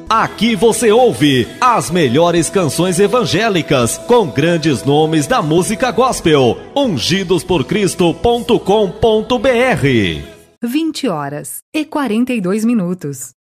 Aqui você ouve as melhores canções evangélicas com grandes nomes da música gospel. ungidosporcristo.com.br 20h42.